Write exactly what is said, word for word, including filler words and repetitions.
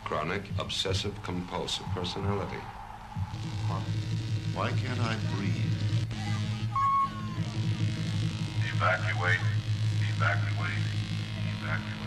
Chronic obsessive compulsive personality. Huh. Why can't I breathe? Evacuate. Evacuate. Evacuate.